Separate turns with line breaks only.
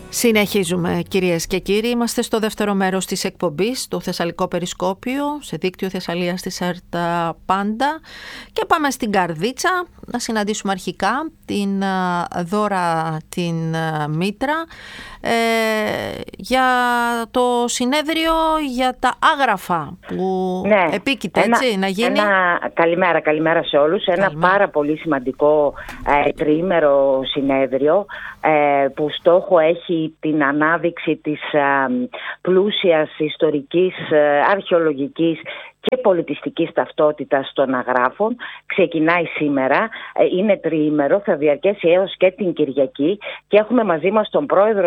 Συνεχίζουμε, κυρίες και κύριοι. Είμαστε στο δεύτερο μέρος της εκπομπής, το Θεσσαλικό Περισκόπιο, σε δίκτυο Θεσσαλίας της ΕΡΤ Πάντα. Και πάμε στην Καρδίτσα να συναντήσουμε αρχικά την Δώρα την Μήτρα για το συνέδριο για τα άγραφα που επίκειται, έτσι, να γίνει.
Καλημέρα σε όλους. Ένα πάρα πολύ σημαντικό τριήμερο συνέδριο που στόχο έχει την ανάδειξη της πλούσιας ιστορικής, αρχαιολογικής και πολιτιστικής ταυτότητας των αγράφων. Ξεκινάει σήμερα, είναι τριήμερο, θα διαρκέσει έως και την Κυριακή και έχουμε μαζί μας τον πρόεδρο